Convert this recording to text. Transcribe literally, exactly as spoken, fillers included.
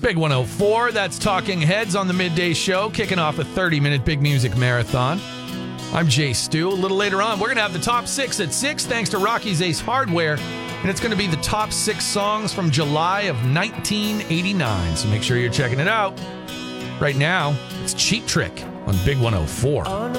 Big one oh four, that's Talking Heads on the Midday Show, kicking off a thirty-minute big music marathon. I'm Jay Stu. A little later on, we're going to have the top six at six, thanks to Rocky's Ace Hardware, and it's going to be the top six songs from July of nineteen eighty-nine, so make sure you're checking it out. Right now, it's Cheap Trick on Big one oh four.